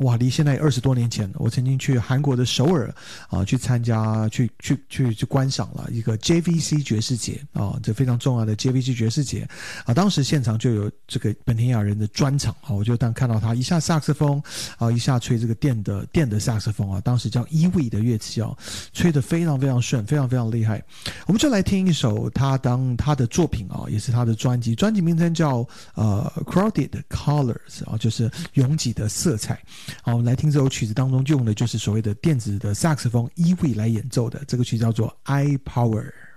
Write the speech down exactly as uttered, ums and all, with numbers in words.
哇，离现在二十多年前，我曾经去韩国的首尔啊，去参加去去去去观赏了一个 J V C 爵士节啊，这非常重要的 J V C 爵士节啊，当时现场就有这个本田雅人的专场啊，我就当看到他一下萨克斯风啊，一下吹这个电的电的萨克斯风啊，当时叫 E V 的乐器啊，吹得非常非常顺，非常非常厉害。我们就来听一首他当他的作品啊，也是他的专辑，专辑名称叫呃 Crowded Colors 啊，就是拥挤的色彩。好，我们来听这首曲子当中用的就是所谓的电子的萨克斯风 E V 来演奏的，这个曲叫做 I Power。